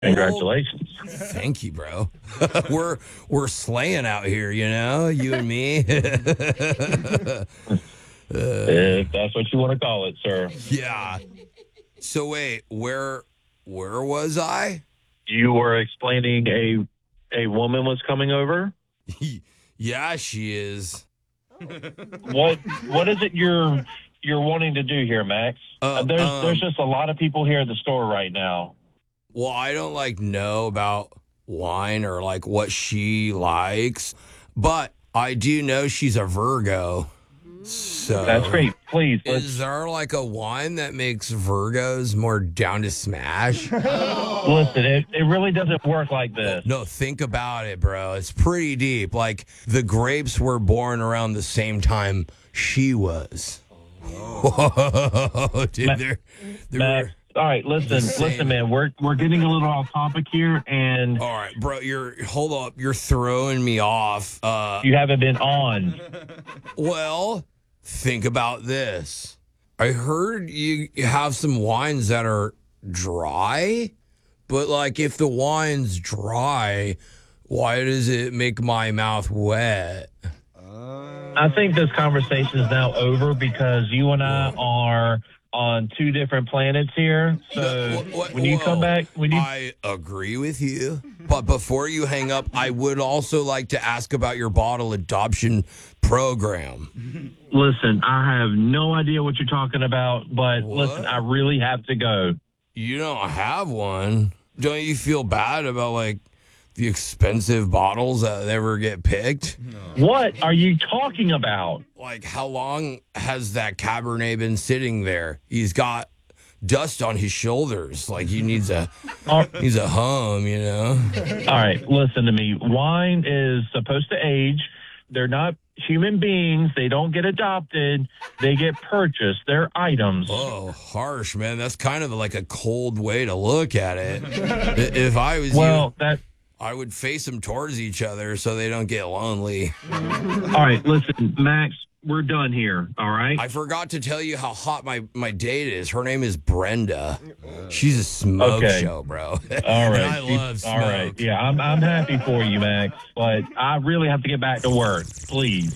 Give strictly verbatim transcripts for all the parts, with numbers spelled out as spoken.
Congratulations. Well, thank you, bro. we're we're slaying out here, you know, you and me. uh, if that's what you want to call it, sir. Yeah. So wait, where where was I? You were explaining a a woman was coming over. Yeah, she is. What what is it you're you're wanting to do here, Max? Uh, there's um, there's just a lot of people here at the store right now. Well, I don't like know about wine or like what she likes, but I do know she's a Virgo. So That's great. Please, let's, is there like a wine that makes Virgos more down to smash? listen. It, it really doesn't work like this. No, think about it, bro. It's pretty deep. Like the grapes were born around the same time she was. Whoa, dude, Ma- they're, they're Max, all right, listen, listen, man. We're we're getting a little off topic here, and all right, bro. You're hold up. You're throwing me off. Uh, you haven't been on. well, think about this. I heard you have some wines that are dry, but like if the wine's dry, why does it make my mouth wet? I think this conversation is now over because you and I are on two different planets here. So What- what- when you whoa. come back, when you I agree with you. But before you hang up, I would also like to ask about your bottle adoption program. listen, I have no idea what you're talking about, but What? listen, I really have to go. You don't have one. Don't you feel bad about like the expensive bottles that never get picked? What are you talking about? Like how long has that Cabernet been sitting there? He's got dust on his shoulders. Like he needs a All needs a home, you know? all right, listen to me. Wine is supposed to age. They're not human beings. They don't get adopted. They get purchased. They're items. Oh, harsh, man. That's kind of like a cold way to look at it. I- If I was Well, you, that I would face them towards each other so they don't get lonely. all right, listen, Max, we're done here, all right? I forgot to tell you how hot my, my date is. Her name is Brenda. She's a smoke Okay. show, bro. All right. And I love smoke. All right. Yeah, I'm I'm happy for you, Max, but I really have to get back to work. Please.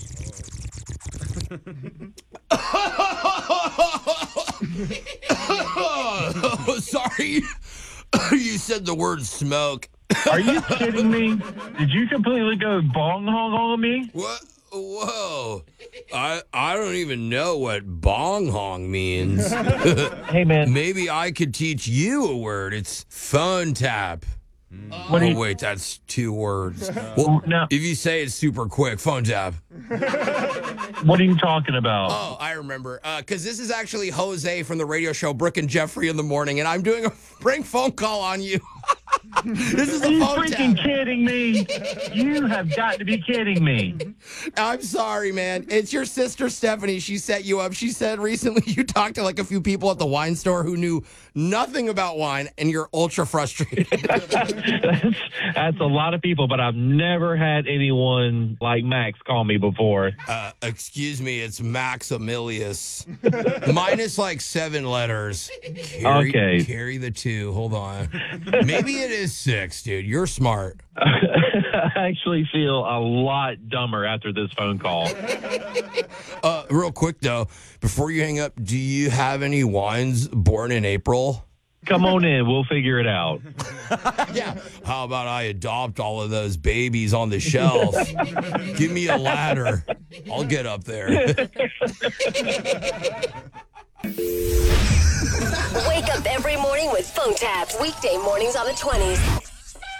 Sorry. You said the word smoke. Are you kidding me? Did you completely go bong hong on me? What? Whoa. I I don't even know what bong hong means. Hey, man. Maybe I could teach you a word. It's phone tap. What do Oh, you, wait, that's two words. Well, no. if you say it super quick, phone tap. What are you talking about? Oh, I remember. Because this is actually Jose from the radio show Brooke and Jeffrey in the Morning, and I'm doing a prank phone call on you. This is Are a you phone freaking tap. kidding me? You have got to be kidding me. I'm sorry, man. It's your sister Stephanie. She set you up. She said recently you talked to like a few people at the wine store who knew nothing about wine, and you're ultra frustrated. that's, that's a lot of people, but I've never had anyone like Max call me before. Uh, excuse me, it's Max Amilius. Minus like seven letters. Carry, Okay. Carry the two. Hold on. Maybe it is six, dude. You're smart. I actually feel a lot dumber after this phone call. Uh, real quick, though, before you hang up, do you have any wines born in April? Come on in. We'll figure it out. Yeah. How about I adopt all of those babies on the shelf? Give me a ladder. I'll get up there. Wake up every morning with phone taps. Weekday mornings on the twenties.